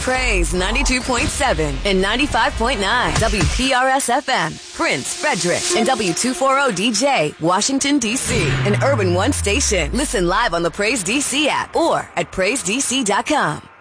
Praise 92.7 and 95.9 WPRS FM, Prince, Frederick, and W240DJ, Washington, D.C. An Urban One station. Listen live on the Praise DC app or at PraiseDC.com.